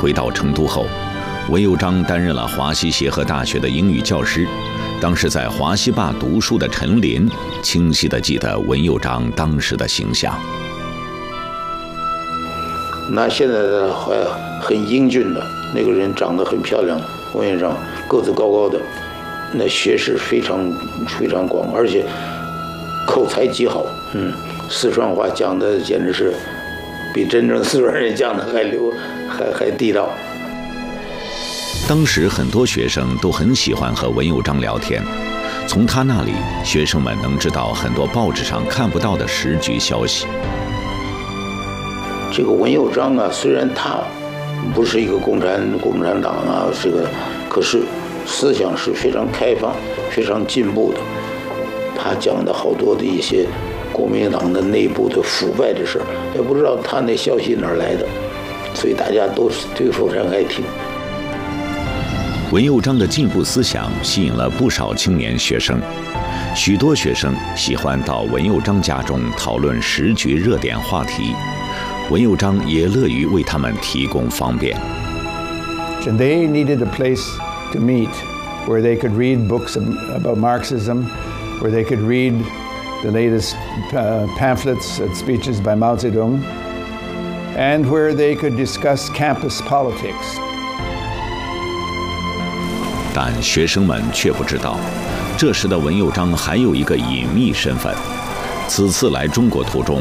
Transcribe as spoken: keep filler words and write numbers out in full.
回到成都后，文佑章担任了华西协和大学的英语教师。当时在华西坝读书的陈林清晰地记得文佑章当时的形象。 那现在的还很英俊的那个人，长得很漂亮，文佑章个子高高的，那学识非常非常广，而且口才极好，嗯，四川话讲的简直是比真正四川人讲的还流还还地道。 当时很多学生都很喜欢和文佑章聊天，从他那里，学生们能知道很多报纸上看不到的时局消息。 这个文佑章啊，虽然他不是一个共产共产党啊，这个，可是思想是非常开放、非常进步的。他讲的好多的一些国民党的内部的腐败的事儿，也不知道他那消息哪儿来的，所以大家都对非常爱听。 文佑章的进步思想吸引了不少青年学生，许多学生喜欢到文佑章家中讨论时局热点话题，文佑章也乐于为他们提供方便。 And they needed a place to meet where they could read books about Marxism, where they could read the latest uh, pamphlets and speeches by Mao Zedong, and where they could discuss campus politics. 但学生们却不知道，这时的文佑章还有一个隐秘身份。此次来中国途中，